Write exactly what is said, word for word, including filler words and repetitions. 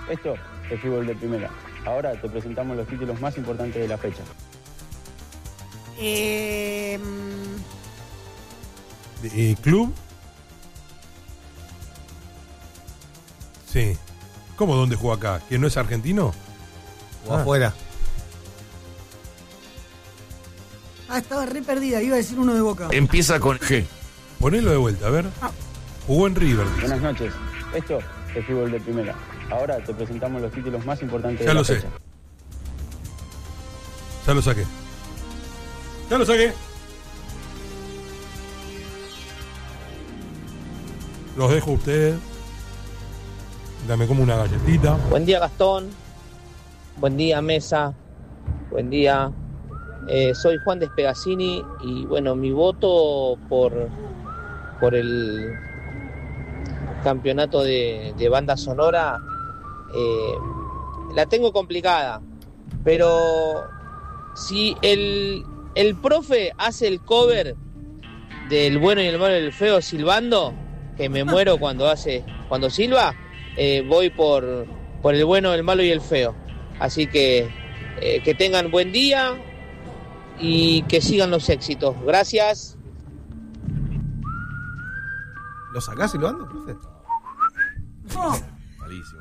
Esto es fútbol de primera. Ahora te presentamos los títulos más importantes de la fecha. Eh, Eh, ¿Club? Sí. ¿Cómo dónde juega acá? ¿Que no es argentino? O Ah. afuera. ah, estaba re perdida, iba a decir uno de Boca. Empieza con G. Ponelo de vuelta, a ver. Jugó en River. dice. Buenas noches. Esto es fútbol de primera. Ahora te presentamos los títulos más importantes Ya de la lo sé. fecha. Ya lo saqué. Ya lo saqué. Los dejo a ustedes. Dame como una galletita. Buen día, Gastón. Buen día, Mesa. Buen día. Eh, soy Juan Despegasini y bueno, mi voto por, por el campeonato de, de banda sonora eh, la tengo complicada, pero si el, el profe hace el cover del bueno y el malo y el feo silbando, que me muero cuando hace cuando silba, eh, voy por, por el bueno, el malo y el feo. Así que eh, que tengan buen día y que sigan los éxitos. Gracias. ¿Lo sacás silbando, profe? No. Malísimo.